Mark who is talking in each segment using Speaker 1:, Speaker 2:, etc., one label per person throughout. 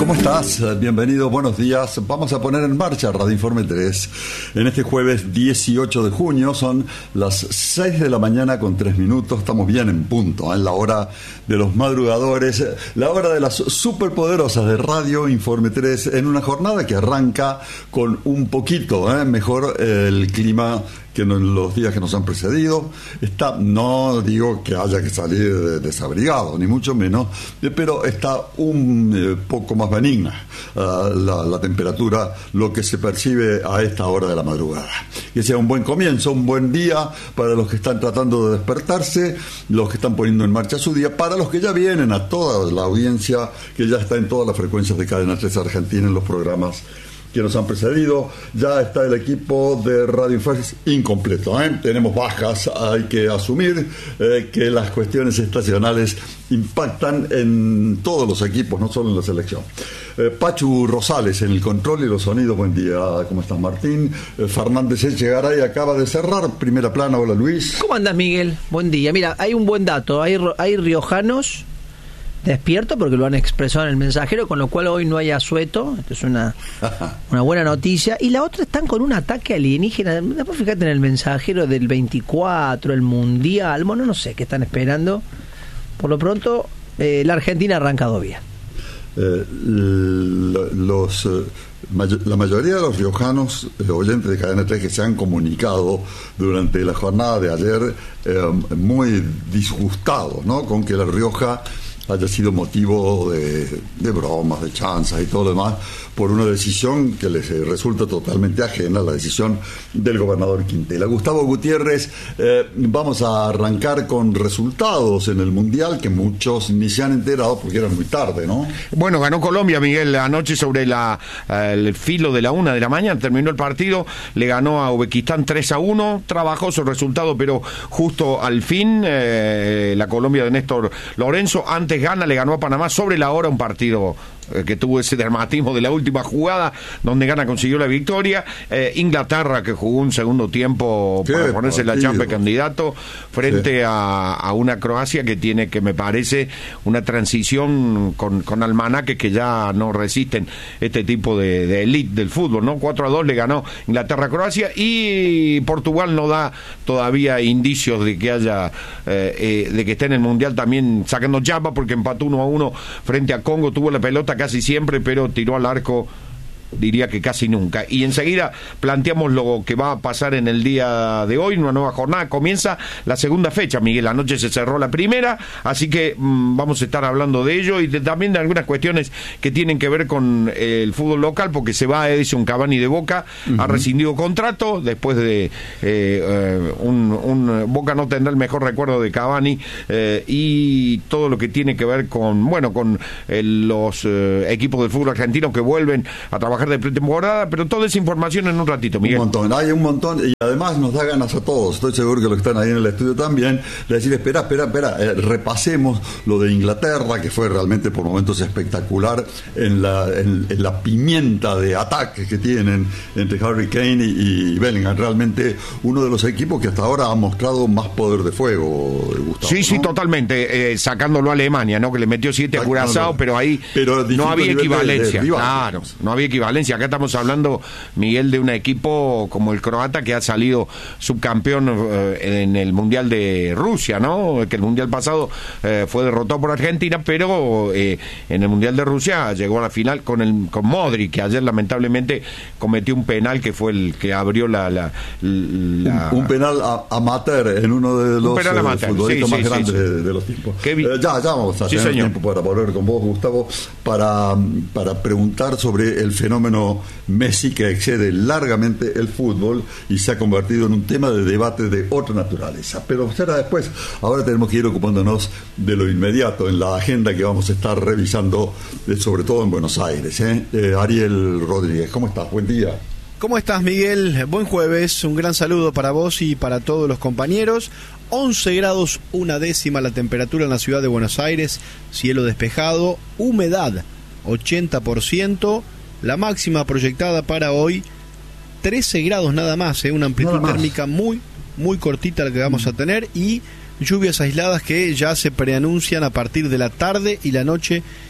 Speaker 1: ¿Cómo estás? Bienvenido, buenos días. Vamos a poner en marcha Radio Informe 3. En este jueves 18 de junio son las 6 de la mañana con 3 minutos. Estamos bien en punto, en la hora de los madrugadores, la hora de las superpoderosas de Radio Informe 3, en una jornada que arranca con un poquito mejor el clima que en los días que nos han precedido. No digo que haya que salir desabrigado, ni mucho menos, pero está un poco más benigna la temperatura, lo que se percibe a esta hora de la madrugada. Que sea un buen comienzo, un buen día para los que están tratando de despertarse, los que están poniendo en marcha su día, para los que ya vienen, a toda la audiencia que ya está en todas las frecuencias de Cadena 3 Argentina en los programas que nos han precedido. Ya está el equipo de Radio Informe incompleto, tenemos bajas, hay que asumir que las cuestiones estacionales impactan en todos los equipos, no solo en la selección. Pachu Rosales en el control y los sonidos. Buen día, ¿cómo estás, Martín? Fernández Echegaray acaba de cerrar primera plana. Hola, Luis.
Speaker 2: ¿Cómo andas, Miguel? Buen día. Mira, hay un buen dato, hay riojanos despierto porque lo han expresado en el mensajero, con lo cual hoy no hay asueto. Esto es una buena noticia. Y la otra, están con un ataque alienígena. Después fíjate en el mensajero del 24, el Mundial. Bueno, no sé qué están esperando. Por lo pronto, la Argentina ha arrancado bien.
Speaker 1: La mayoría de los riojanos, oyentes de Cadena 3, que se han comunicado durante la jornada de ayer, muy disgustados, ¿no?, con que La Rioja haya sido motivo de bromas, de chanzas y todo lo demás, por una decisión que les resulta totalmente ajena, la decisión del gobernador Quintela. Gustavo Gutiérrez, vamos a arrancar con resultados en el Mundial que muchos ni se han enterado porque era muy tarde, ¿no?
Speaker 3: Bueno, ganó Colombia, Miguel, anoche sobre el filo de la 1 de la mañana, terminó el partido, le ganó a Uzbekistán 3-1, trabajoso el resultado, pero justo al fin, la Colombia de Néstor Lorenzo, antes gana, le ganó a Panamá sobre la hora, un partido que tuvo ese dramatismo de la última jugada, donde Ghana consiguió la victoria. Inglaterra, que jugó un segundo tiempo para ponerse en la Champions candidato, frente a una Croacia que tiene, que me parece, una transición con almanaques que ya no resisten este tipo de elite del fútbol, ¿no? 4-2 le ganó Inglaterra a Croacia, y Portugal no da todavía indicios de que haya de que esté en el Mundial, también sacando chapa, porque empató 1-1 frente a Congo, tuvo la pelota casi siempre, pero tiró al arco, diría que casi nunca. Y enseguida planteamos lo que va a pasar en el día de hoy, una nueva jornada. Comienza la segunda fecha, Miguel. Anoche se cerró la primera, así que vamos a estar hablando de ello y también de algunas cuestiones que tienen que ver con el fútbol local, porque se va Edison Cavani de Boca, ha rescindido contrato después de Boca no tendrá el mejor recuerdo de Cavani, y todo lo que tiene que ver con los equipos del fútbol argentino que vuelven a trabajar de pretemporada, pero toda esa información en un ratito, Miguel.
Speaker 1: Hay un montón, y además nos da ganas a todos, estoy seguro que los que están ahí en el estudio también, de decir, espera, repasemos lo de Inglaterra, que fue realmente por momentos espectacular, en la pimienta de ataque que tienen entre Harry Kane y Bellingham, realmente uno de los equipos que hasta ahora ha mostrado más poder de fuego, Gustavo.
Speaker 3: Sí, totalmente, sacándolo a Alemania, ¿no?, que le metió 7 a Curazao, pero ahí no había equivalencia, claro, no había equivalencia. Acá estamos hablando, Miguel, de un equipo como el croata, que ha salido subcampeón en el Mundial de Rusia, ¿no?, que el Mundial pasado fue derrotado por Argentina, pero en el Mundial de Rusia llegó a la final con Modric, que ayer lamentablemente cometió un penal que fue el que abrió un
Speaker 1: penal amateur en uno de los futbolistas más grandes de los tiempos. Ya vamos a tener tiempo para volver con vos, Gustavo, para preguntar sobre el fenómeno Messi, que excede largamente el fútbol y se ha convertido en un tema de debate de otra naturaleza, pero será después. Ahora tenemos que ir ocupándonos de lo inmediato en la agenda que vamos a estar revisando, sobre todo en Buenos Aires. Ariel Rodríguez, ¿cómo estás? Buen día.
Speaker 4: ¿Cómo estás, Miguel? Buen jueves, un gran saludo para vos y para todos los compañeros. 11 grados 1/10 la temperatura en la ciudad de Buenos Aires, cielo despejado, humedad 80%, la máxima proyectada para hoy 13 grados nada más, una amplitud térmica muy cortita la que vamos a tener, y lluvias aisladas que ya se preanuncian a partir de la tarde y la noche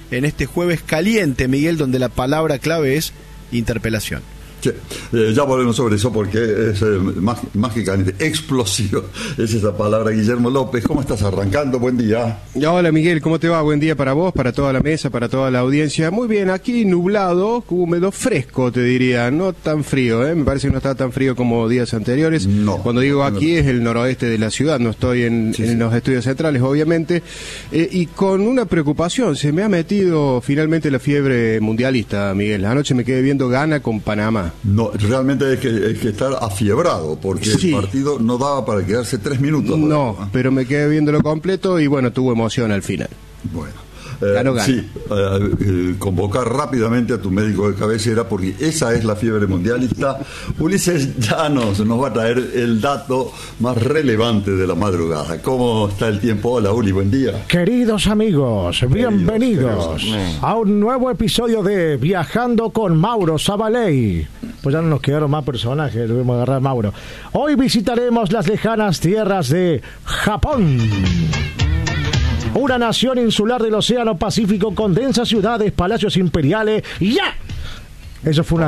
Speaker 4: en este jueves caliente, Miguel, donde la palabra clave es interpelación.
Speaker 1: Sí, ya volvemos sobre eso porque es mágicamente explosivo. Es esa palabra. Guillermo López, ¿cómo estás arrancando? Buen día.
Speaker 5: Hola Miguel, ¿cómo te va? Buen día para vos, para toda la mesa, para toda la audiencia. Muy bien, aquí nublado, húmedo, fresco te diría, no tan frío, me parece que no está tan frío como días anteriores.
Speaker 1: No.
Speaker 5: Cuando digo aquí es el noroeste de la ciudad, no estoy en los estudios centrales obviamente, y con una preocupación, se me ha metido finalmente la fiebre mundialista, Miguel. Anoche me quedé viendo Ghana con Panamá.
Speaker 1: No, realmente hay que estar afiebrado porque
Speaker 5: Sí.
Speaker 1: el partido no daba para quedarse 3 minutos.
Speaker 5: No, pero me quedé viéndolo completo y bueno, tuvo emoción al final.
Speaker 1: Bueno.
Speaker 5: Gana.
Speaker 1: Sí, convocar rápidamente a tu médico de cabecera porque esa es la fiebre mundialista. Ulises Llanos nos va a traer el dato más relevante de la madrugada. ¿Cómo está el tiempo? Hola Uli, buen día.
Speaker 6: Queridos amigos, bienvenidos a un nuevo episodio de Viajando con Mauro Zabaley. Pues ya no nos quedaron más personajes, lo vamos a agarrar Mauro. Hoy visitaremos las lejanas tierras de Japón. Una nación insular del Océano Pacífico con densas ciudades, palacios imperiales y ¡ya! Eso fue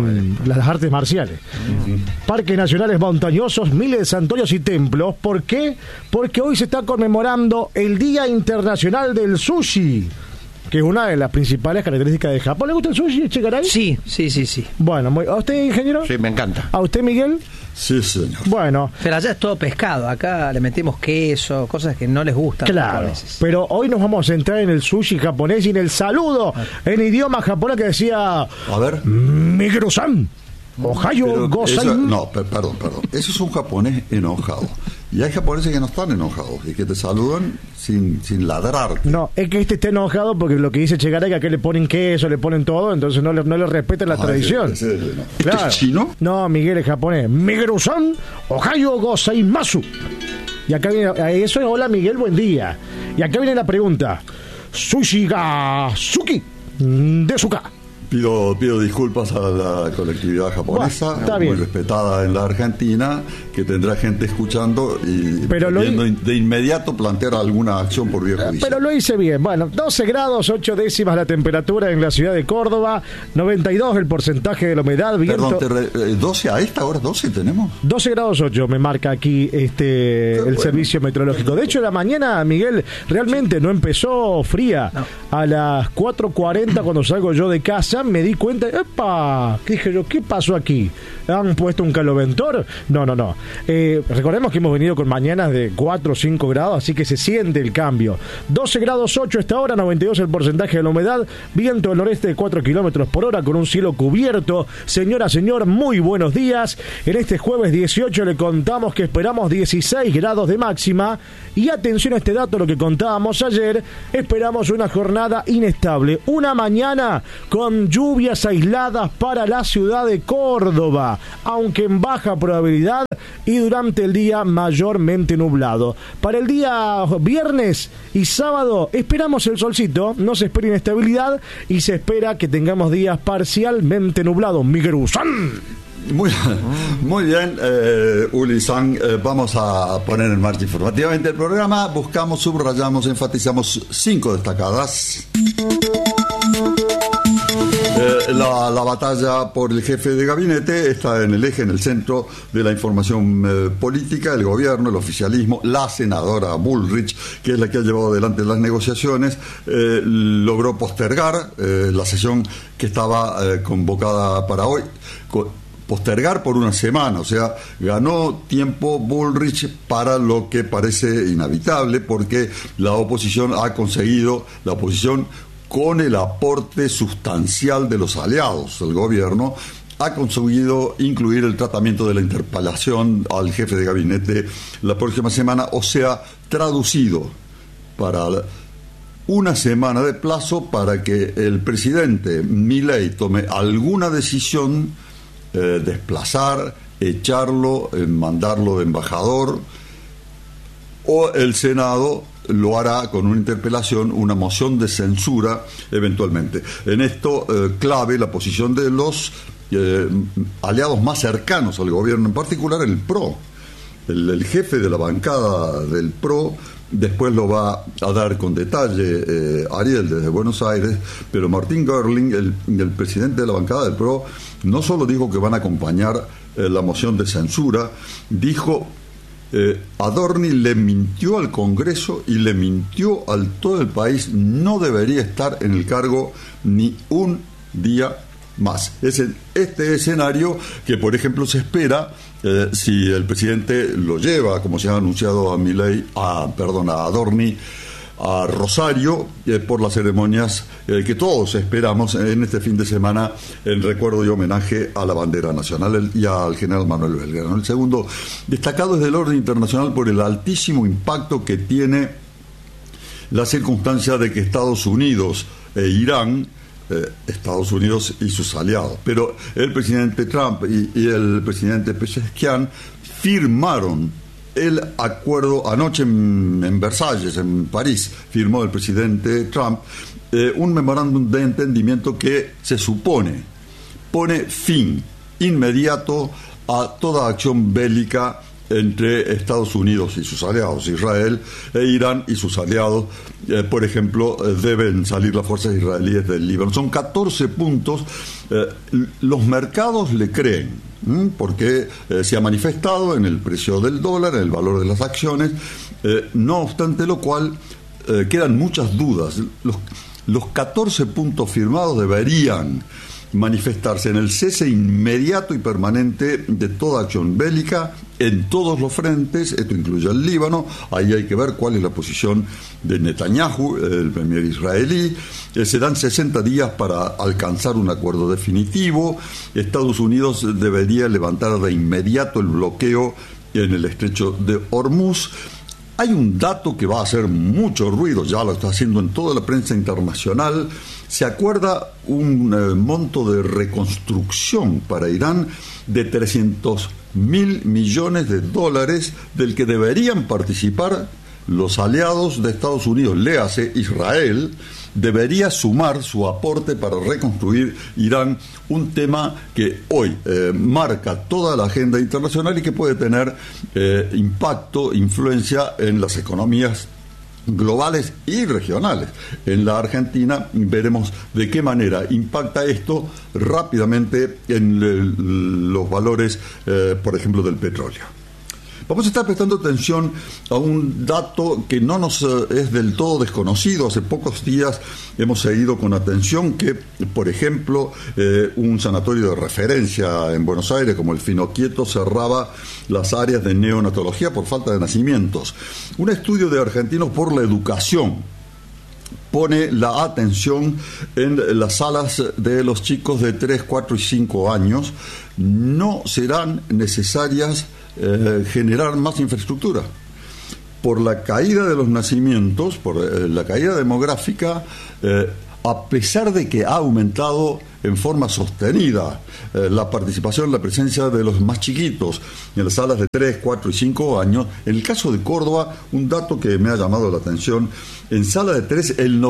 Speaker 6: las artes marciales. Parques nacionales montañosos, miles de santuarios y templos. ¿Por qué? Porque hoy se está conmemorando el Día Internacional del Sushi, que es una de las principales características de Japón. ¿Le gusta el sushi, Chegaray?
Speaker 2: Sí.
Speaker 6: Bueno, ¿a usted, ingeniero?
Speaker 3: Sí, me encanta.
Speaker 6: ¿A usted, Miguel?
Speaker 1: Sí, señor.
Speaker 6: Bueno,
Speaker 2: Pero allá es todo pescado. Acá le metemos queso, cosas que no les gustan.
Speaker 6: claro,
Speaker 2: a veces.
Speaker 6: pero hoy nos vamos a centrar en el sushi japonés y en el saludo en idioma japonés que decía
Speaker 1: A ver.
Speaker 6: Migro-san, Ohayo
Speaker 1: Pero
Speaker 6: gozai.
Speaker 1: perdón. Eso es un japonés enojado. Y hay japoneses que no están enojados y que te saludan sin ladrar.
Speaker 6: No, es que este está enojado porque lo que dice Chegaray, que acá le ponen queso, le ponen todo, entonces no le respetan la tradición.
Speaker 1: No.
Speaker 6: Claro.
Speaker 1: ¿Es chino?
Speaker 6: No, Miguel es japonés. Migro-san, Ohayo gozaimasu. Y acá viene, eso es hola Miguel, buen día. Y acá viene la pregunta. Sushi ga suki desuka.
Speaker 1: Pido disculpas a la colectividad japonesa,
Speaker 6: Bueno, está
Speaker 1: muy
Speaker 6: bien.
Speaker 1: respetada en la Argentina, que tendrá gente escuchando y
Speaker 6: Pero
Speaker 1: pudiendo de inmediato plantear alguna acción por vía judicial.
Speaker 6: Pero lo hice bien. Bueno, 12 grados, 8 décimas la temperatura en la ciudad de Córdoba, 92 el porcentaje de la humedad, viento.
Speaker 1: Perdón, 12 a esta hora, 12 tenemos.
Speaker 6: 12 grados 8 me marca aquí el
Speaker 1: bueno.
Speaker 6: servicio meteorológico. De hecho, la mañana, Miguel, realmente no empezó fría.
Speaker 2: No.
Speaker 6: A las 4:40 cuando salgo yo de casa me di cuenta, ¡epa! ¿Qué dije yo? ¿Qué pasó aquí? ¿Han puesto un caloventor? No. Recordemos que hemos venido con mañanas de 4 o 5 grados, así que se siente el cambio. 12 grados 8 esta hora, 92 el porcentaje de la humedad, viento del noreste de 4 kilómetros por hora con un cielo cubierto. Señora, señor, muy buenos días. En este jueves 18 le contamos que esperamos 16 grados de máxima y atención a este dato, lo que contábamos ayer, esperamos una jornada inestable, una mañana con lluvias aisladas para la ciudad de Córdoba, aunque en baja probabilidad, y durante el día mayormente nublado. Para el día viernes y sábado esperamos el solcito, no se espera inestabilidad y se espera que tengamos días parcialmente nublados. Miguel-san.
Speaker 1: Muy bien, Uli-san, vamos a poner en marcha informativamente el programa. Buscamos, subrayamos, enfatizamos 5 destacadas. La batalla por el jefe de gabinete está en el eje, en el centro de la información política. El gobierno, el oficialismo, la senadora Bullrich, que es la que ha llevado adelante las negociaciones, logró postergar la sesión que estaba convocada para hoy. Postergar por una semana, o sea, ganó tiempo Bullrich para lo que parece inhabitable, porque la oposición ha conseguido, con el aporte sustancial de los aliados del gobierno, ha conseguido incluir el tratamiento de la interpelación al jefe de gabinete la próxima semana, o sea, traducido para una semana de plazo para que el presidente Milei tome alguna decisión, desplazar, echarlo, mandarlo de embajador, o el Senado lo hará con una interpelación, una moción de censura eventualmente. En esto clave la posición de los aliados más cercanos al gobierno, en particular el PRO. El jefe de la bancada del PRO después lo va a dar con detalle Ariel desde Buenos Aires, pero Martín Görling, el presidente de la bancada del PRO, no solo dijo que van a acompañar la moción de censura, dijo Adorni le mintió al Congreso y le mintió al todo el país, no debería estar en el cargo ni un día más. Es este escenario que, por ejemplo, se espera si el presidente lo lleva, como se ha anunciado a Adorni, a Rosario, por las ceremonias que todos esperamos en este fin de semana en recuerdo y homenaje a la bandera nacional y al general Manuel Belgrano. El segundo destacado es del orden internacional por el altísimo impacto que tiene la circunstancia de que Estados Unidos e Irán, Estados Unidos y sus aliados, pero el presidente Trump y el presidente Pezeshkian firmaron el acuerdo anoche en Versalles, en París, firmó el presidente Trump un memorándum de entendimiento que se supone pone fin inmediato a toda acción bélica entre Estados Unidos y sus aliados, Israel e Irán y sus aliados. Por ejemplo, deben salir las fuerzas israelíes del Líbano. Son 14 puntos. Los mercados le creen, porque se ha manifestado en el precio del dólar, en el valor de las acciones. No obstante lo cual, quedan muchas dudas. Los 14 puntos firmados deberían manifestarse en el cese inmediato y permanente de toda acción bélica en todos los frentes. Esto incluye al Líbano. Ahí hay que ver cuál es la posición de Netanyahu, el premier israelí. Se dan 60 días para alcanzar un acuerdo definitivo. Estados Unidos debería levantar de inmediato el bloqueo en el estrecho de Hormuz. Hay un dato que va a hacer mucho ruido, ya lo está haciendo en toda la prensa internacional. Se acuerda un monto de reconstrucción para Irán de $300.000 millones, del que deberían participar los aliados de Estados Unidos, léase Israel, debería sumar su aporte para reconstruir Irán, un tema que hoy marca toda la agenda internacional y que puede tener impacto, influencia en las economías globales y regionales. En la Argentina veremos de qué manera impacta esto rápidamente en los valores, por ejemplo, del petróleo. Vamos a estar prestando atención a un dato que no nos es del todo desconocido. Hace pocos días hemos seguido con atención que, por ejemplo, un sanatorio de referencia en Buenos Aires, como el Finoquieto, cerraba las áreas de neonatología por falta de nacimientos. Un estudio de Argentinos por la Educación pone la atención en las salas de los chicos de 3, 4 y 5 años. No serán necesarias generar más infraestructura. Por la caída de los nacimientos, por la caída demográfica, a pesar de que ha aumentado en forma sostenida la participación, la presencia de los más chiquitos en las salas de 3, 4 y 5 años, en el caso de Córdoba, un dato que me ha llamado la atención, en sala de 3 el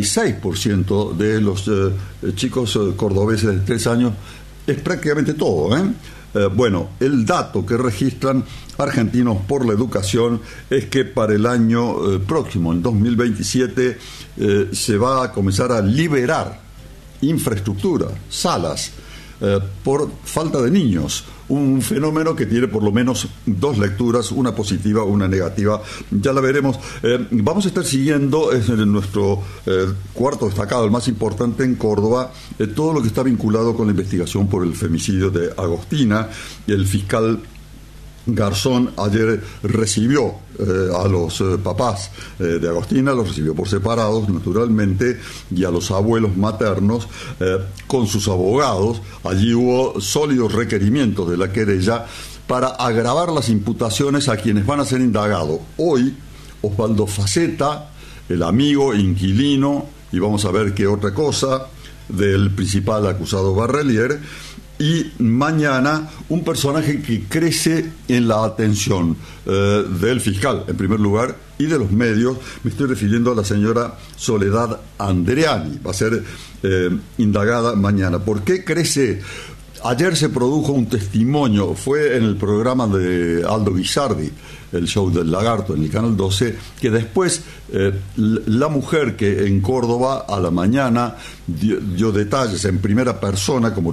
Speaker 1: 96% de los chicos cordobeses de 3 años es prácticamente todo, bueno, el dato que registran Argentinos por la Educación es que para el año próximo, en 2027, se va a comenzar a liberar infraestructura, salas, por falta de niños. Un fenómeno que tiene por lo menos 2 lecturas, una positiva, una negativa. Ya la veremos. Vamos a estar siguiendo en nuestro cuarto destacado, el más importante en Córdoba, todo lo que está vinculado con la investigación por el femicidio de Agostina. El fiscal Garzón ayer recibió a los papás de Agostina, los recibió por separados, naturalmente, y a los abuelos maternos con sus abogados. Allí hubo sólidos requerimientos de la querella para agravar las imputaciones a quienes van a ser indagados. Hoy, Osvaldo Faceta, el amigo, inquilino, y vamos a ver qué otra cosa, del principal acusado Barrelier, y mañana un personaje que crece en la atención del fiscal, en primer lugar, y de los medios. Me estoy refiriendo a la señora Soledad Andreani. Va a ser indagada mañana. ¿Por qué crece? Ayer se produjo un testimonio, fue en el programa de Aldo Guisardi, el show del lagarto en el Canal 12, que después la mujer que en Córdoba a la mañana dio detalles en primera persona como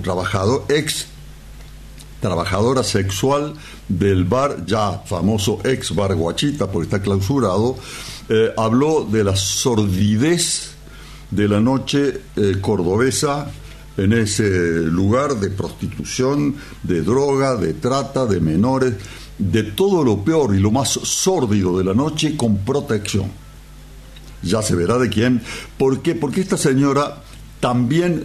Speaker 1: trabajadora sexual del bar, ya famoso ex bar Guachita, porque está clausurado, habló de la sordidez de la noche cordobesa en ese lugar de prostitución, de droga, de trata, de menores, de todo lo peor y lo más sórdido de la noche con protección. Ya se verá de quién. ¿Por qué? Porque esta señora también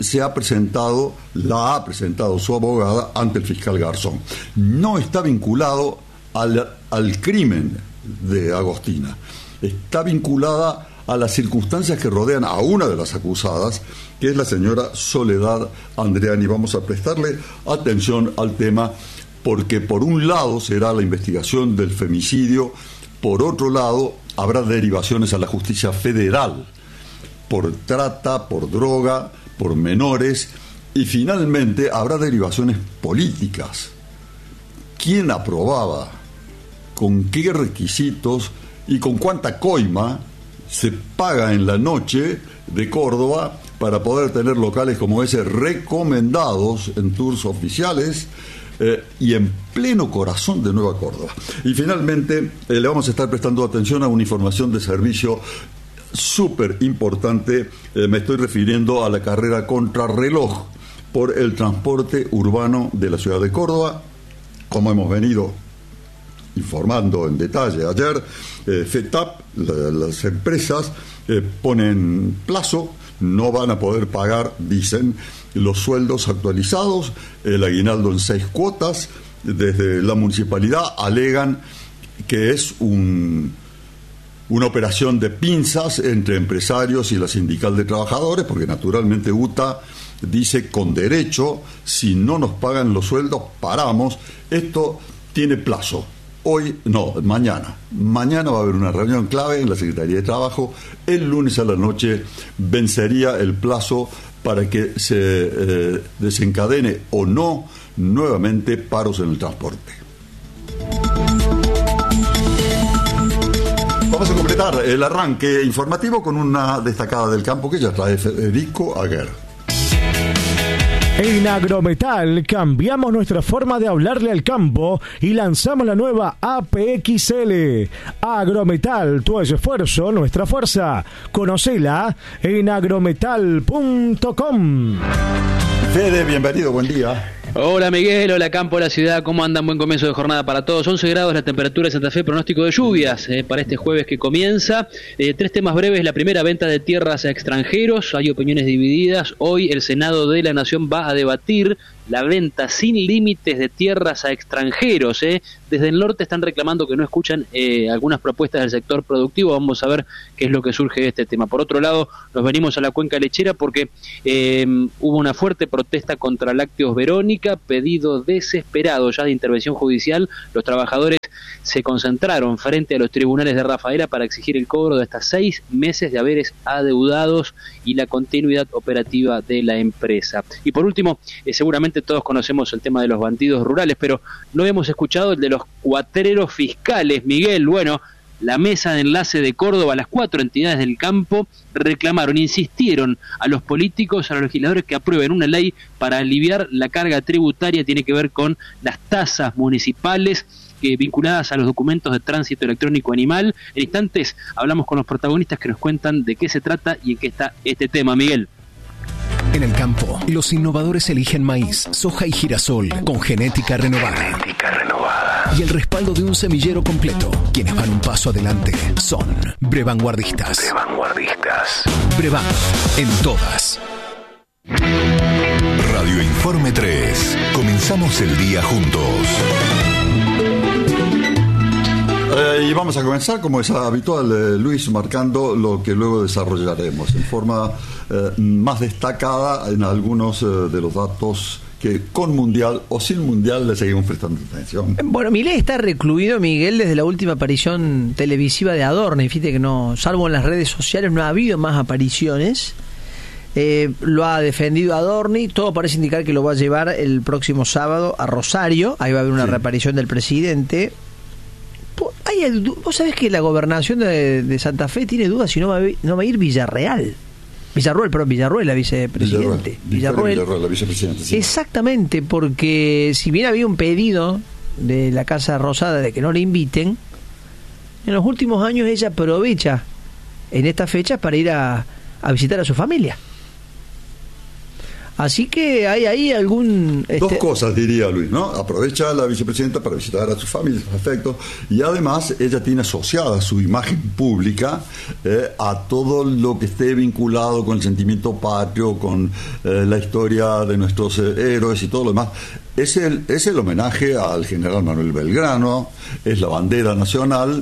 Speaker 1: la ha presentado su abogada ante el fiscal Garzón. No está vinculado al crimen de Agostina. Está vinculada a las circunstancias que rodean a una de las acusadas, que es la señora Soledad Andreani. Vamos a prestarle atención al tema, porque por un lado será la investigación del femicidio, por otro lado habrá derivaciones a la justicia federal por trata, por droga, por menores, y finalmente habrá derivaciones políticas. ¿Quién aprobaba? ¿Con qué requisitos? ¿Y con cuánta coima se paga en la noche de Córdoba para poder tener locales como ese recomendados en tours oficiales y en pleno corazón de Nueva Córdoba? Y finalmente le vamos a estar prestando atención a una información de servicio súper importante. Me estoy refiriendo a la carrera contrarreloj por el transporte urbano de la ciudad de Córdoba. Como hemos venido informando en detalle ayer, FETAP, las empresas ponen plazo, no van a poder pagar, dicen, los sueldos actualizados, el aguinaldo en 6 cuotas. Desde la municipalidad alegan que es una operación de pinzas entre empresarios y la sindical de trabajadores, porque naturalmente UTA dice con derecho, si no nos pagan los sueldos, paramos. Esto tiene plazo. Mañana va a haber una reunión clave en la Secretaría de Trabajo. El lunes a la noche vencería el plazo para que se desencadene o no nuevamente paros en el transporte. Vamos a completar el arranque informativo con una destacada del campo que ya trae Federico Aguer.
Speaker 6: En Agrometal cambiamos nuestra forma de hablarle al campo y lanzamos la nueva APXL. Agrometal, tu esfuerzo, nuestra fuerza. Conocela en agrometal.com.
Speaker 1: Fede, bienvenido, buen día.
Speaker 7: Hola Miguel, hola campo, hola ciudad, ¿cómo andan? Buen comienzo de jornada para todos. 11 grados la temperatura de Santa Fe, pronóstico de lluvias para este jueves que comienza. 3 temas breves. La primera, venta de tierras a extranjeros. Hay opiniones divididas. Hoy el Senado de la Nación va a debatir la venta sin límites de tierras a extranjeros. Desde el norte están reclamando que no escuchan algunas propuestas del sector productivo. Vamos a ver qué es lo que surge de este tema. Por otro lado, nos venimos a la cuenca lechera porque hubo una fuerte protesta contra Lácteos Verónica, pedido desesperado ya de intervención judicial. Los trabajadores se concentraron frente a los tribunales de Rafaela para exigir el cobro de hasta 6 meses de haberes adeudados y la continuidad operativa de la empresa. Y por último, seguramente todos conocemos el tema de los bandidos rurales, pero no hemos escuchado el de los cuatreros fiscales. Miguel, bueno, la mesa de enlace de Córdoba, las 4 entidades del campo reclamaron, insistieron a los políticos, a los legisladores que aprueben una ley para aliviar la carga tributaria. Tiene que ver con las tasas municipales vinculadas a los documentos de tránsito electrónico animal. En instantes hablamos con los protagonistas que nos cuentan de qué se trata y en qué está este tema, Miguel.
Speaker 8: En el campo, los innovadores eligen maíz, soja y girasol con genética renovada. Y el respaldo de un semillero completo. Quienes van un paso adelante son Brevanguardistas. Brevan, en todas.
Speaker 9: Radio Informe 3. Comenzamos el día juntos.
Speaker 1: Y vamos a comenzar, como es habitual, Luis, marcando lo que luego desarrollaremos en forma más destacada en algunos de los datos que con mundial o sin mundial le seguimos prestando atención.
Speaker 2: Bueno, Milei está recluido, Miguel, desde la última aparición televisiva de Adorni. Fíjate que no, salvo en las redes sociales, no ha habido más apariciones. lo ha defendido Adorni, todo parece indicar que lo va a llevar el próximo sábado a Rosario, ahí va a haber una reaparición del presidente. Vos sabés que la gobernación de Santa Fe tiene dudas si no va a ir Villarruel, la vicepresidente.
Speaker 1: Villarruel, la vicepresidenta. Sí.
Speaker 2: Exactamente, porque si bien había un pedido de la Casa Rosada de que no le inviten, en los últimos años ella aprovecha en estas fechas para ir a visitar a su familia. Así que hay ahí algún...
Speaker 1: Dos cosas, diría Luis, ¿no? Aprovecha a la vicepresidenta para visitar a su familia, sus afectos, y además ella tiene asociada su imagen pública a todo lo que esté vinculado con el sentimiento patrio, con la historia de nuestros héroes y todo lo demás. Es el homenaje al general Manuel Belgrano, es la bandera nacional.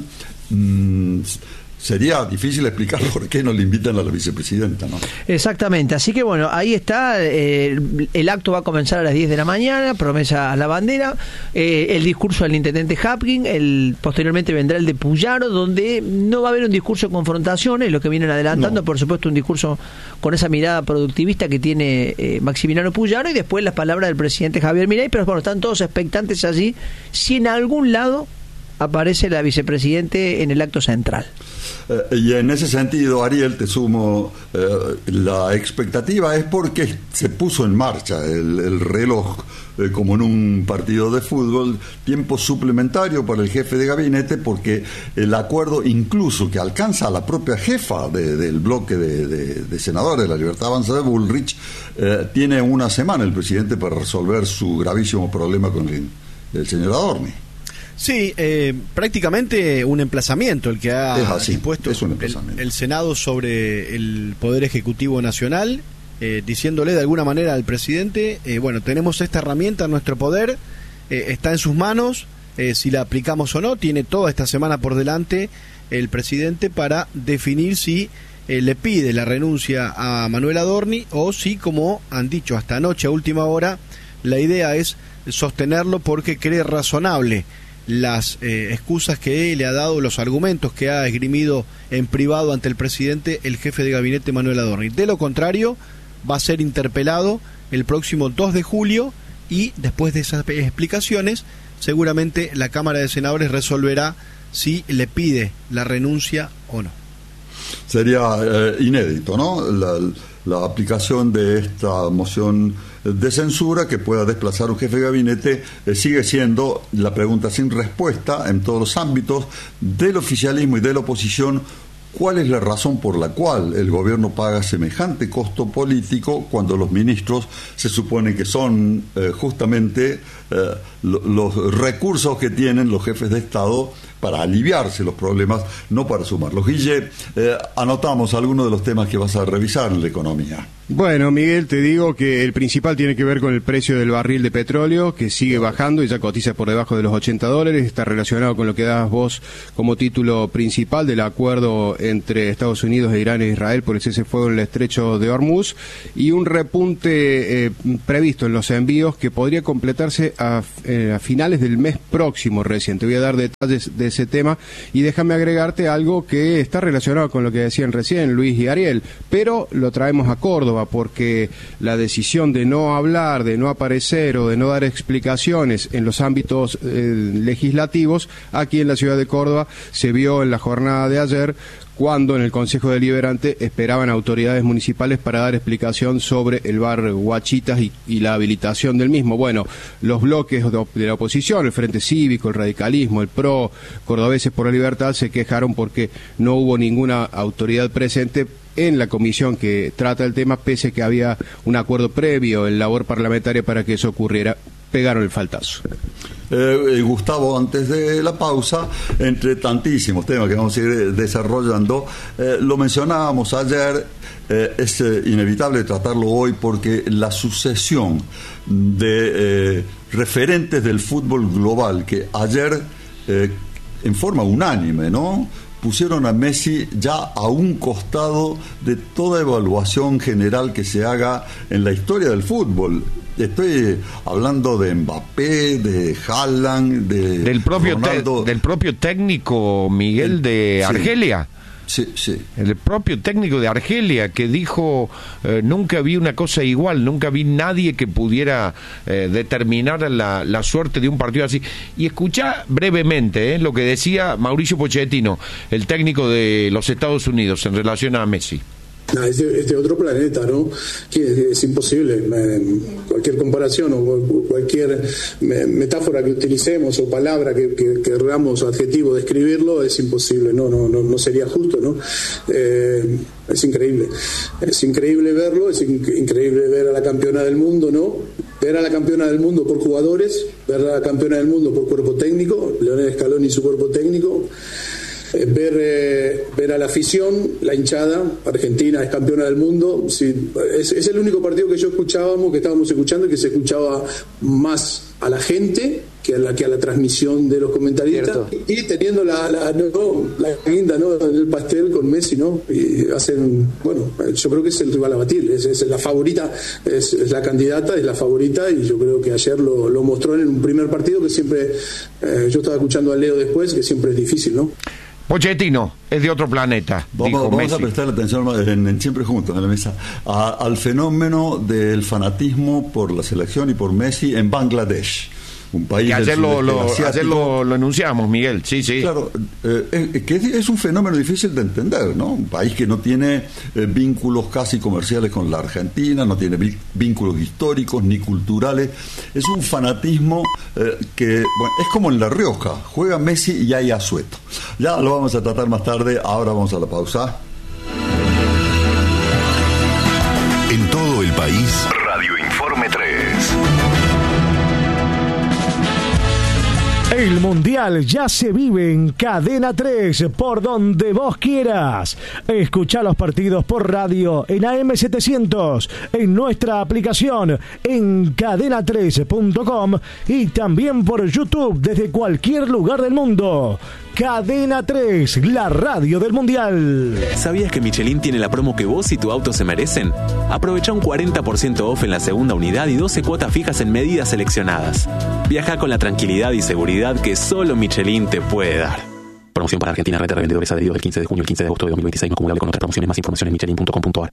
Speaker 1: Sería difícil explicar por qué no le invitan a la vicepresidenta, ¿no?
Speaker 2: Exactamente, así que bueno, ahí está, el acto va a comenzar a las 10 de la mañana, promesa a la bandera, el discurso del intendente Hapkin, posteriormente vendrá el de Puyaro, donde no va a haber un discurso de confrontación, es lo que vienen adelantando, por supuesto un discurso con esa mirada productivista que tiene Maximiliano Puyaro, y después las palabras del presidente Javier Milei, pero bueno, están todos expectantes allí, si en algún lado aparece la vicepresidente en el acto central.
Speaker 1: Y en ese sentido, Ariel, te sumo, la expectativa es porque se puso en marcha el reloj, como en un partido de fútbol, tiempo suplementario para el jefe de gabinete, porque el acuerdo incluso que alcanza a la propia jefa del bloque de senadores de la Libertad Avanza de Bullrich, tiene una semana el presidente para resolver su gravísimo problema con el señor Adorni.
Speaker 4: Sí, prácticamente un emplazamiento el que ha dispuesto el Senado sobre el Poder Ejecutivo Nacional, diciéndole de alguna manera al presidente, bueno, tenemos esta herramienta en nuestro poder, está en sus manos, si la aplicamos o no, tiene toda esta semana por delante el presidente para definir si le pide la renuncia a Manuel Adorni o si, como han dicho hasta anoche a última hora, la idea es sostenerlo porque cree razonable las excusas que le ha dado, los argumentos que ha esgrimido en privado ante el presidente el jefe de gabinete Manuel Adorni. De lo contrario, va a ser interpelado el próximo 2 de julio y después de esas explicaciones, seguramente la Cámara de Senadores resolverá si le pide la renuncia o no.
Speaker 1: Sería inédito, ¿no? La aplicación de esta moción de censura que pueda desplazar un jefe de gabinete sigue siendo la pregunta sin respuesta en todos los ámbitos del oficialismo y de la oposición. ¿Cuál es la razón por la cual el gobierno paga semejante costo político cuando los ministros se supone que son justamente los recursos que tienen los jefes de Estado para aliviarse los problemas, no para sumarlos? Guille, anotamos algunos de los temas que vas a revisar en la economía.
Speaker 5: Bueno, Miguel, te digo que el principal tiene que ver con el precio del barril de petróleo, que sigue bajando y ya cotiza por debajo de los $80. Está relacionado con lo que das vos como título principal del acuerdo entre Estados Unidos e Irán e Israel por el cese de fuego en el estrecho de Hormuz, y un repunte previsto en los envíos que podría completarse a finales del mes próximo recién. Te voy a dar detalles de ese tema y déjame agregarte algo que está relacionado con lo que decían recién Luis y Ariel, pero lo traemos a Córdoba porque la decisión de no hablar, de no aparecer o de no dar explicaciones en los ámbitos legislativos aquí en la ciudad de Córdoba se vio en la jornada de ayer, cuando en el Consejo Deliberante esperaban autoridades municipales para dar explicación sobre el bar Guachitas y la habilitación del mismo. Bueno, los bloques de la oposición, el Frente Cívico, el Radicalismo, el PRO, Cordobeses por la Libertad, se quejaron porque no hubo ninguna autoridad presente en la comisión que trata el tema, pese a que había un acuerdo previo en labor parlamentaria para que eso ocurriera. Pegaron el faltazo.
Speaker 1: Gustavo, antes de la pausa, entre tantísimos temas que vamos a ir desarrollando, lo mencionábamos ayer, es inevitable tratarlo hoy porque la sucesión de referentes del fútbol global que ayer, en forma unánime, ¿no?, pusieron a Messi ya a un costado de toda evaluación general que se haga en la historia del fútbol. Estoy hablando de Mbappé, de Haaland, del propio
Speaker 3: técnico Miguel de Argelia.
Speaker 1: Sí, sí.
Speaker 3: El propio técnico de Argelia que dijo, nunca vi una cosa igual, nunca vi nadie que pudiera determinar la suerte de un partido así. Y escuchá brevemente lo que decía Mauricio Pochettino, el técnico de los Estados Unidos, en relación a Messi.
Speaker 10: No, es de otro planeta, ¿no? Que es imposible. Cualquier comparación o cualquier metáfora que utilicemos o palabra que queramos o adjetivo describirlo es imposible. No sería justo, ¿no? Es increíble. Es increíble verlo, es increíble ver a la campeona del mundo, ¿no? Ver a la campeona del mundo por jugadores, ver a la campeona del mundo por cuerpo técnico, Lionel Scaloni y su cuerpo técnico. Ver a la afición, la hinchada. Argentina es campeona del mundo. Sí, es el único partido que estábamos escuchando, que se escuchaba más a la gente que a la transmisión de los comentaristas. Cierto. Y teniendo la guinda, ¿no?, del pastel con Messi, ¿no? Y hacen, yo creo que es el rival a batir, es la favorita, es la candidata, es la favorita, y yo creo que ayer lo mostró en un primer partido que siempre, yo estaba escuchando a Leo después, que siempre es difícil, ¿no?
Speaker 3: Pochettino es de otro planeta.
Speaker 1: Vamos a prestar atención en Siempre Juntos, en la mesa, al fenómeno del fanatismo por la selección y por Messi en Bangladesh. Un país
Speaker 3: que ayer lo enunciamos, Miguel. Sí.
Speaker 1: Claro, que es un fenómeno difícil de entender, ¿no? Un país que no tiene vínculos casi comerciales con la Argentina, no tiene vínculos históricos ni culturales. Es un fanatismo que, es como en La Rioja, juega Messi y hay asueto. Ya lo vamos a tratar más tarde, ahora vamos a la pausa.
Speaker 9: En todo el país, Radio Informe 3.
Speaker 6: El Mundial ya se vive en Cadena 3, por donde vos quieras. Escuchá los partidos por radio en AM700, en nuestra aplicación, en cadena3.com y también por YouTube desde cualquier lugar del mundo. Cadena 3, la radio del Mundial.
Speaker 11: ¿Sabías que Michelin tiene la promo que vos y tu auto se merecen? Aprovecha un 40% off en la segunda unidad y 12 cuotas fijas en medidas seleccionadas. Viaja con la tranquilidad y seguridad que solo Michelin te puede dar. Promoción para Argentina, red de revendedores adheridos del 15 de junio al 15 de agosto de 2026, no acumulable con otras promociones. Más información en michelin.com.ar.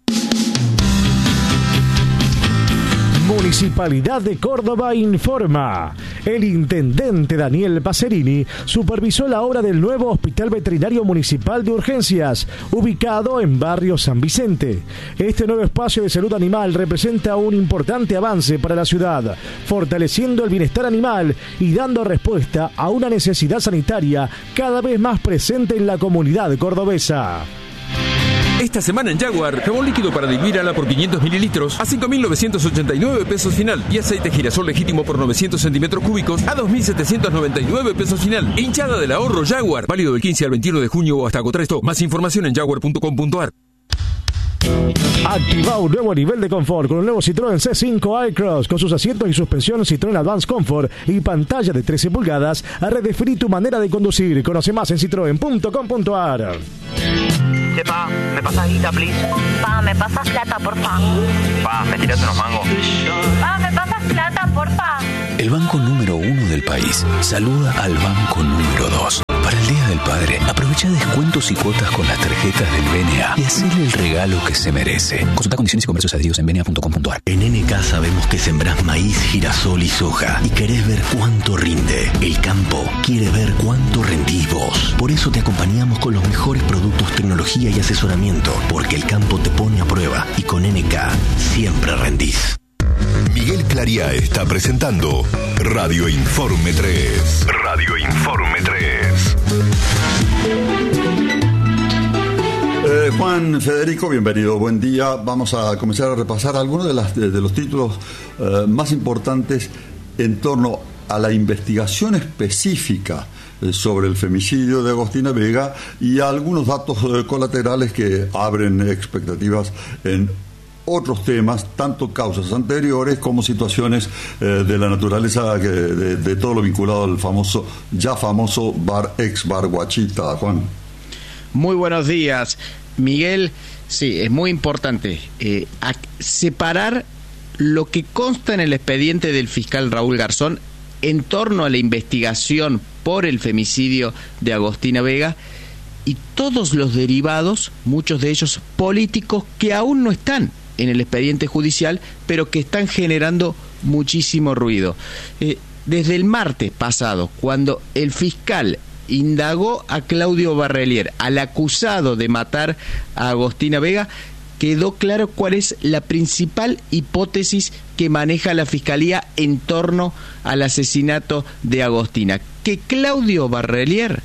Speaker 6: Municipalidad de Córdoba informa. El intendente Daniel Pacerini supervisó la obra del nuevo Hospital Veterinario Municipal de Urgencias, ubicado en Barrio San Vicente. Este nuevo espacio de salud animal representa un importante avance para la ciudad, fortaleciendo el bienestar animal y dando respuesta a una necesidad sanitaria cada vez más presente en la comunidad cordobesa.
Speaker 12: Esta semana en Jaguar, jabón líquido para diluir ala por 500 mililitros a 5.989 pesos final y aceite girasol legítimo por 900 centímetros cúbicos a 2.799 pesos final. Hinchada del ahorro Jaguar, válido del 15 al 21 de junio o hasta agotar esto. Más información en jaguar.com.ar.
Speaker 6: Activa un nuevo nivel de confort con un nuevo Citroën C5 iCross con sus asientos y suspensión Citroën Advance Comfort y pantalla de 13 pulgadas a redefinir tu manera de conducir. Conoce más en citroen.com.ar.
Speaker 13: Pa, ¿me pasas guita, please?
Speaker 14: Pa, ¿me pasas plata, porfa?
Speaker 13: Pa, ¿me tiras unos mangos?
Speaker 14: Pa, ¿me pasas plata, porfa?
Speaker 8: El banco número 1 del país saluda al banco número 2. Para el Día del Padre, aprovecha descuentos y cuotas con las tarjetas del BNA y hacele el regalo que se merece. Consulta condiciones y comercios adheridos en bna.com.ar.
Speaker 15: En NK sabemos que sembrás maíz, girasol y soja y querés ver cuánto rinde. El campo quiere ver cuánto rendís vos. Por eso te acompañamos con los mejores productos, tecnología y asesoramiento, porque el campo te pone a prueba y con NK siempre rendís.
Speaker 9: Miguel Clariá está presentando Radio Informe 3. Radio Informe 3.
Speaker 1: Juan Federico, bienvenido, buen día. Vamos a comenzar a repasar algunos de los títulos más importantes en torno a la investigación específica sobre el femicidio de Agostina Vega y algunos datos colaterales que abren expectativas en otros temas, tanto causas anteriores como situaciones de la naturaleza de todo lo vinculado al ya famoso ex bar Guachita. Juan.
Speaker 16: Muy buenos días, Miguel. Sí, es muy importante separar lo que consta en el expediente del fiscal Raúl Garzón en torno a la investigación por el femicidio de Agostina Vega y todos los derivados, muchos de ellos políticos, que aún no están en el expediente judicial, pero que están generando muchísimo ruido. Desde el martes pasado, cuando el fiscal indagó a Claudio Barrelier, al acusado de matar a Agostina Vega, quedó claro cuál es la principal hipótesis que maneja la Fiscalía en torno al asesinato de Agostina. Que Claudio Barrelier,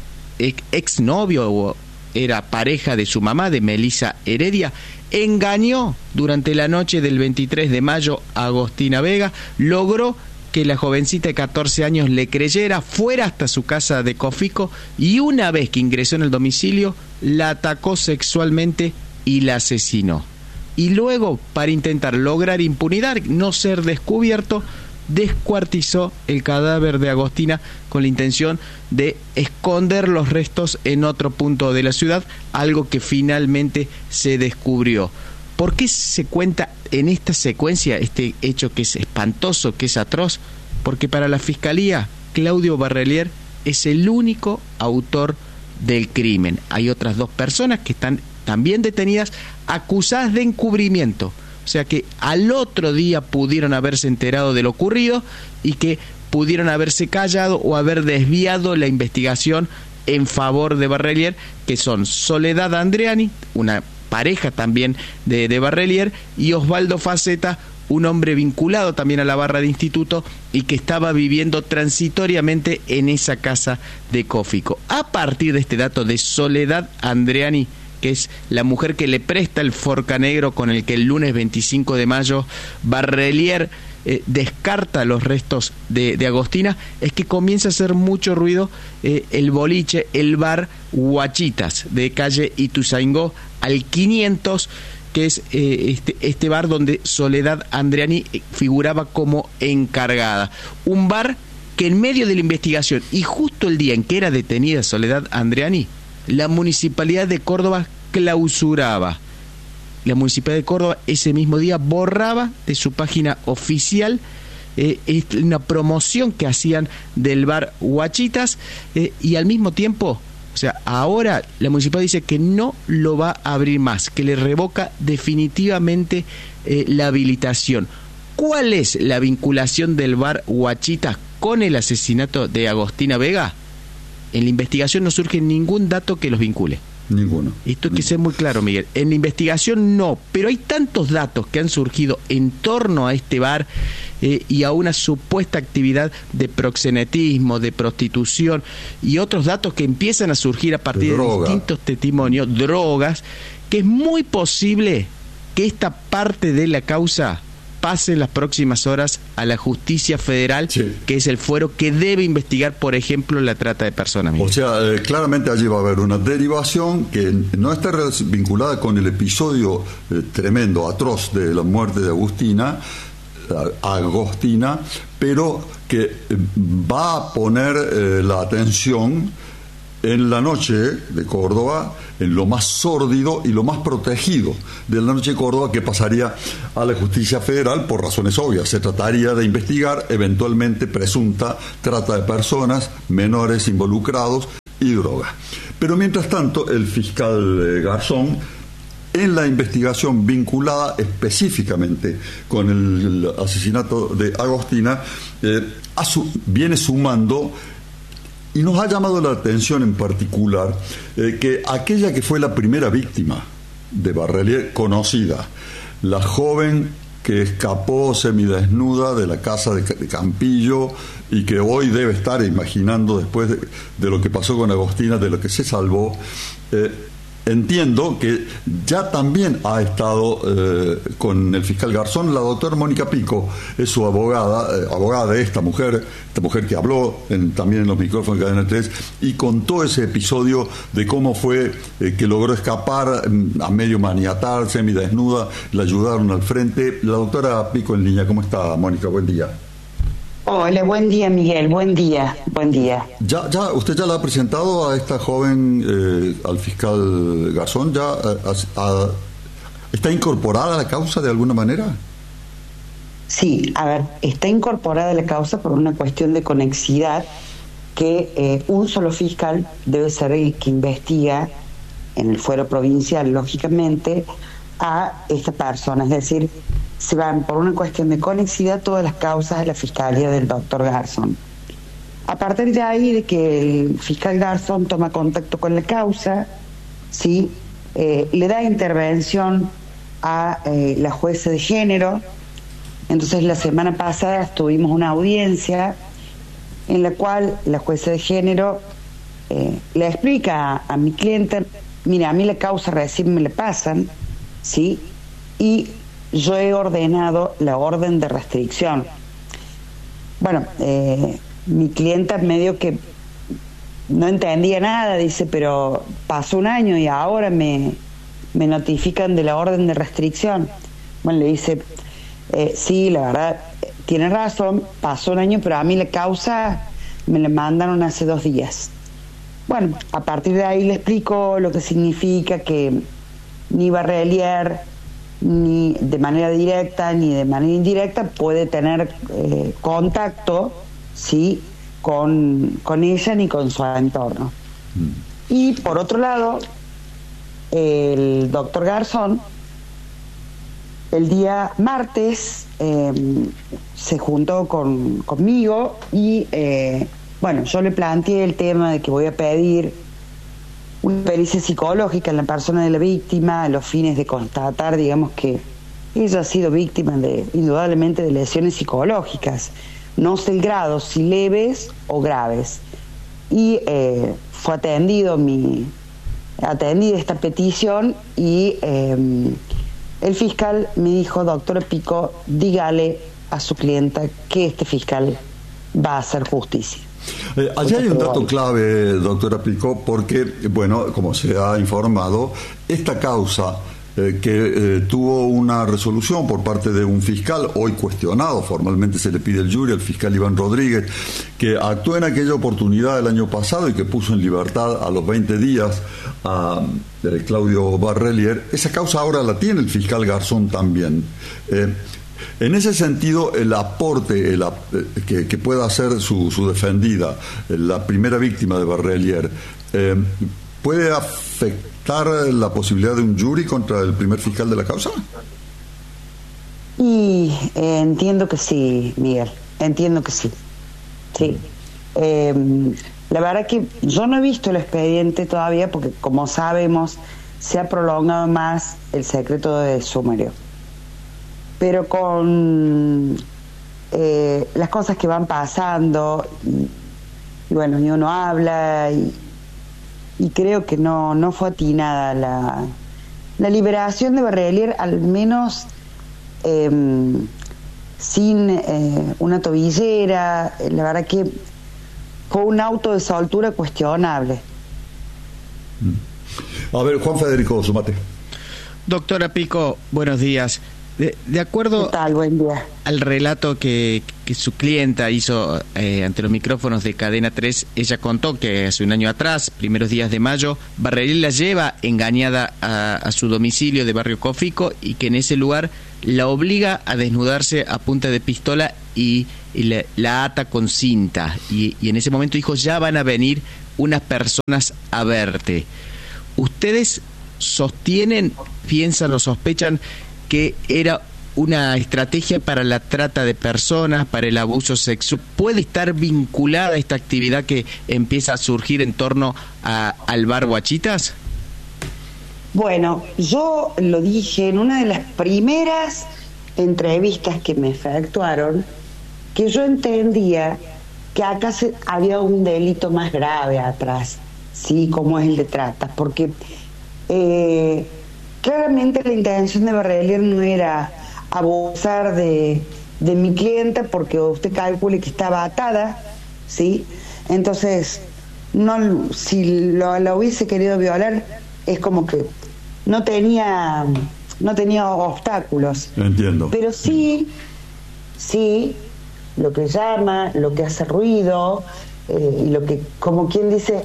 Speaker 16: exnovio o era pareja de su mamá, de Melissa Heredia, engañó durante la noche del 23 de mayo a Agostina Vega, logró que la jovencita de 14 años le creyera, fuera hasta su casa de Cofico y una vez que ingresó en el domicilio, la atacó sexualmente y la asesinó. Y luego, para intentar lograr impunidad, no ser descubierto, descuartizó el cadáver de Agostina con la intención de esconder los restos en otro punto de la ciudad, algo que finalmente se descubrió. ¿Por qué se cuenta en esta secuencia este hecho que es espantoso, que es atroz? Porque para la Fiscalía, Claudio Barrelier es el único autor del crimen. Hay otras 2 personas que están también detenidas, acusadas de encubrimiento. O sea que al otro día pudieron haberse enterado de lo ocurrido y que pudieron haberse callado o haber desviado la investigación en favor de Barrelier, que son Soledad Andreani, una pareja también de Barrelier, y Osvaldo Faceta, un hombre vinculado también a la barra de instituto y que estaba viviendo transitoriamente en esa casa de Cofico. A partir de este dato de Soledad Andreani, que es la mujer que le presta el Forca Negro con el que el lunes 25 de mayo Barrelier descarta los restos de Agostina, es que comienza a hacer mucho ruido el boliche, el bar Huachitas de calle Ituzaingó al 500, que es este bar donde Soledad Andreani figuraba como encargada. Un bar que en medio de la investigación y justo el día en que era detenida Soledad Andreani, la Municipalidad de Córdoba clausuraba. La Municipalidad de Córdoba ese mismo día borraba de su página oficial una promoción que hacían del bar Huachitas y al mismo tiempo, o sea, ahora la Municipalidad dice que no lo va a abrir más, que le revoca definitivamente la habilitación. ¿Cuál es la vinculación del bar Huachitas con el asesinato de Agostina Vega? En la investigación no surge ningún dato que los vincule.
Speaker 1: Ninguno.
Speaker 16: Esto hay que ser muy claro, Miguel. En la investigación no, pero hay tantos datos que han surgido en torno a este bar y a una supuesta actividad de proxenetismo, de prostitución y otros datos que empiezan a surgir a partir de distintos testimonios, drogas, que es muy posible que esta parte de la causa pase en las próximas horas a la Justicia Federal, sí, que es el fuero que debe investigar, por ejemplo, la trata de personas.
Speaker 1: O sea, claramente allí va a haber una derivación que no está vinculada con el episodio tremendo, atroz de la muerte de Agostina, pero que va a poner la atención en la noche de Córdoba, en lo más sórdido y lo más protegido de la noche de Córdoba, que pasaría a la Justicia Federal por razones obvias. Se trataría de investigar eventualmente presunta trata de personas, menores involucrados y droga. Pero mientras tanto, el fiscal Garzón, en la investigación vinculada específicamente con el asesinato de Agostina, viene sumando. Y nos ha llamado la atención en particular que aquella que fue la primera víctima de Barrelier conocida, la joven que escapó semidesnuda de la casa de Campillo y que hoy debe estar imaginando después de lo que pasó con Agostina, de lo que se salvó, entiendo que ya también ha estado con el fiscal Garzón la doctora Mónica Pico, es su abogada de esta mujer que habló también en los micrófonos de Cadena 3 y contó ese episodio de cómo fue que logró escapar a medio maniatar, semidesnuda, la ayudaron al frente. La doctora Pico en línea. ¿Cómo está, Mónica? Buen día.
Speaker 17: Hola, buen día, Miguel, buen día.
Speaker 1: ¿Usted ya la ha presentado a esta joven, al fiscal Garzón? ¿Ya está incorporada a la causa de alguna manera?
Speaker 17: Sí, a ver, está incorporada a la causa por una cuestión de conexidad que un solo fiscal debe ser el que investiga en el fuero provincial, lógicamente, a esta persona. Es decir, se van por una cuestión de conexidad todas las causas de la fiscalía del doctor Garzón. A partir de ahí, de que el fiscal Garzón toma contacto con la causa, ¿sí? Le da intervención a la jueza de género. Entonces, la semana pasada tuvimos una audiencia en la cual la jueza de género le explica a mi cliente: mira, a mí la causa recién me la pasan, ¿sí? Y yo he ordenado la orden de restricción. Bueno, mi clienta medio que no entendía nada, dice, pero pasó un año y ahora me notifican de la orden de restricción. Bueno, le dice, sí, la verdad, tiene razón, pasó un año, pero a mí la causa me la mandaron hace 2 días. Bueno, a partir de ahí le explico lo que significa que ni Barrelier, ni de manera directa ni de manera indirecta, puede tener contacto, ¿sí?, con ella ni con su entorno. Y por otro lado, el doctor Garzón, el día martes, se juntó conmigo y, bueno, yo le planteé el tema de que voy a pedir una pericia psicológica en la persona de la víctima a los fines de constatar, digamos, que ella ha sido víctima indudablemente de lesiones psicológicas. No sé el grado, si leves o graves. Y fue atendida esta petición y el fiscal me dijo: doctora Pico, dígale a su clienta que este fiscal va a hacer justicia.
Speaker 1: Allí hay un dato clave, doctora Pico, porque, bueno, como se ha informado, esta causa que tuvo una resolución por parte de un fiscal, hoy cuestionado, formalmente se le pide el jury al fiscal Iván Rodríguez, que actuó en aquella oportunidad el año pasado y que puso en libertad a los 20 días a Claudio Barrelier. Esa causa ahora la tiene el fiscal Garzón también. En ese sentido, el aporte que pueda hacer su defendida, la primera víctima de Barrelier, ¿puede afectar la posibilidad de un jury contra el primer fiscal de la causa?
Speaker 17: Y entiendo que sí, Miguel, entiendo que sí. Sí. La verdad que yo no he visto el expediente todavía porque, como sabemos, se ha prolongado más el secreto de sumario. Pero con las cosas que van pasando y bueno, y uno habla y creo que no fue atinada la liberación de Barrelier, al menos sin una tobillera. La verdad que fue un auto de soltura cuestionable.
Speaker 1: A ver, Juan Federico, sumate.
Speaker 16: Doctora Pico, buenos días. De acuerdo al relato que su clienta hizo ante los micrófonos de Cadena 3, ella contó que hace un año atrás, primeros días de mayo, Barrelier la lleva engañada a su domicilio de Barrio Cofico y que en ese lugar la obliga a desnudarse a punta de pistola y la ata con cinta. Y en ese momento dijo: ya van a venir unas personas a verte. ¿Ustedes sostienen, piensan o sospechan que era una estrategia para la trata de personas, para el abuso sexual? ¿Puede estar vinculada esta actividad que empieza a surgir en torno al bar Guachitas?
Speaker 17: Bueno, yo lo dije en una de las primeras entrevistas que me efectuaron, que yo entendía que acá había un delito más grave atrás, ¿sí? Como es el de trata, porque claramente la intención de Barrelier no era abusar de mi clienta, porque usted calcule que estaba atada, ¿sí? Entonces, si la hubiese querido violar, es como que no tenía obstáculos.
Speaker 1: Entiendo.
Speaker 17: Pero sí, lo que llama, lo que hace ruido, y lo que, como quien dice,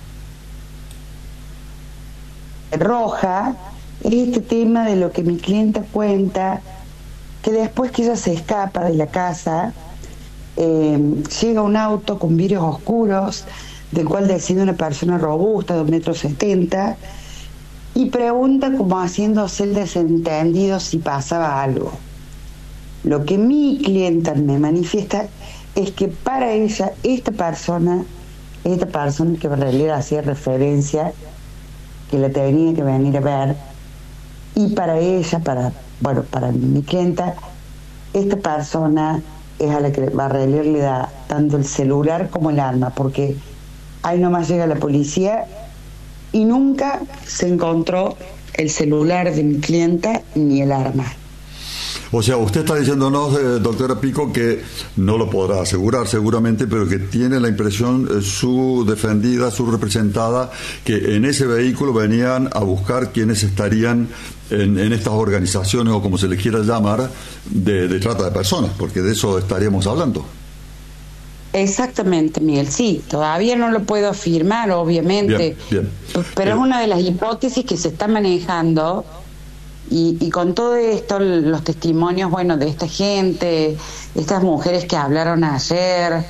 Speaker 17: roja, es este tema de lo que mi clienta cuenta, que después que ella se escapa de la casa, llega un auto con vidrios oscuros, del cual desciende una persona robusta de 1,70 m, y pregunta como haciéndose el desentendido si pasaba algo. Lo que mi clienta me manifiesta es que para ella, esta persona que en realidad hacía referencia, que la tenía que venir a ver, y para ella, para mi clienta, esta persona es a la que Barrelier le da tanto el celular como el arma, porque ahí nomás llega la policía y nunca se encontró el celular de mi clienta ni el arma.
Speaker 1: O sea, usted está diciéndonos, doctora Pico, que no lo podrá asegurar seguramente, pero que tiene la impresión su defendida, su representada, que en ese vehículo venían a buscar quienes estarían en estas organizaciones, o como se les quiera llamar, de trata de personas, porque de eso estaríamos hablando.
Speaker 17: Exactamente, Miguel, sí, todavía no lo puedo afirmar, obviamente,
Speaker 1: bien.
Speaker 17: Pero es una de las hipótesis que se está manejando. Y con todo esto, los testimonios, de esta gente, estas mujeres que hablaron ayer,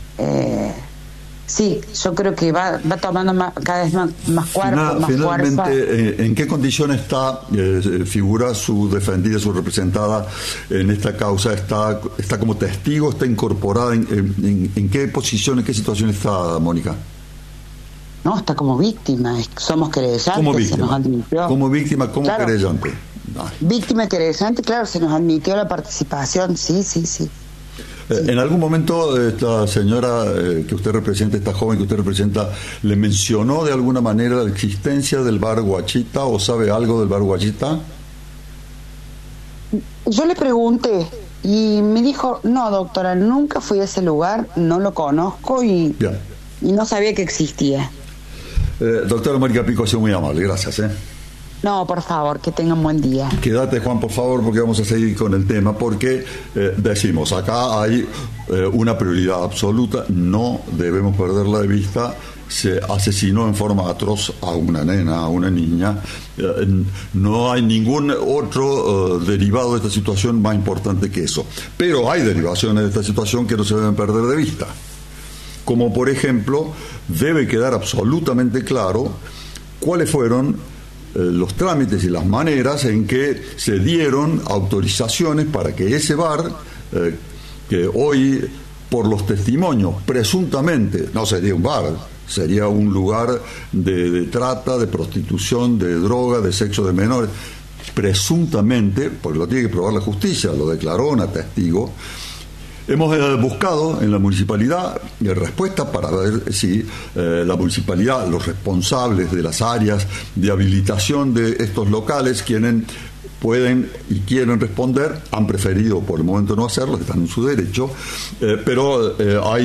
Speaker 17: sí, yo creo que va tomando cada vez más cuerpo, más
Speaker 1: finalmente,
Speaker 17: fuerza.
Speaker 1: ¿En qué condición figura su defendida, su representada en esta causa? ¿Está como testigo? ¿Está incorporada? ¿En qué posición, en qué situación está, Mónica?
Speaker 17: No, está como víctima, somos querellantes.
Speaker 1: Como víctima,
Speaker 17: se nos admitió.
Speaker 1: como claro. Querellante.
Speaker 17: Víctima y querellante, claro, se nos admitió la participación, sí.
Speaker 1: ¿En algún momento esta señora que usted representa, esta joven que usted representa, le mencionó de alguna manera la existencia del bar Guachita, o sabe algo del bar Guachita?
Speaker 17: Yo le pregunté y me dijo, no, doctora, nunca fui a ese lugar, no lo conozco y no sabía que existía.
Speaker 1: Doctora Mónica Pico, ha sido muy amable, gracias.
Speaker 17: No, por favor, que tengan buen día.
Speaker 1: Quédate, Juan, por favor, porque vamos a seguir con el tema, porque decimos, acá hay una prioridad absoluta, no debemos perderla de vista. Se asesinó en forma atroz a una nena, a una niña. No hay ningún otro derivado de esta situación más importante que eso. Pero hay derivaciones de esta situación que no se deben perder de vista. Como por ejemplo, debe quedar absolutamente claro cuáles fueron los trámites y las maneras en que se dieron autorizaciones para que ese bar, que hoy por los testimonios presuntamente no sería un bar, sería un lugar de trata, de prostitución, de droga, de sexo de menores, presuntamente, porque lo tiene que probar la justicia, lo declaró una testigo. Hemos buscado en la municipalidad respuestas para ver si la municipalidad, los responsables de las áreas de habilitación de estos locales, quienes pueden y quieren responder, han preferido por el momento no hacerlo, están en su derecho, pero hay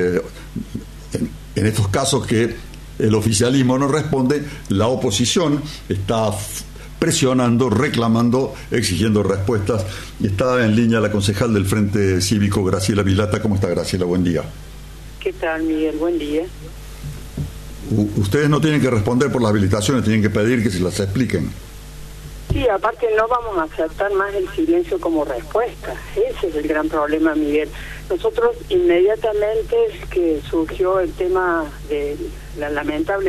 Speaker 1: en estos casos que el oficialismo no responde, la oposición está presionando, reclamando, exigiendo respuestas. Y está en línea la concejal del Frente Cívico, Graciela Vilata. ¿Cómo está, Graciela? Buen día.
Speaker 18: ¿Qué tal, Miguel? Buen día.
Speaker 1: Ustedes no tienen que responder por las habilitaciones, tienen que pedir que se las expliquen.
Speaker 18: Sí, aparte no vamos a aceptar más el silencio como respuesta. Ese es el gran problema, Miguel. Nosotros inmediatamente que surgió el tema de la lamentable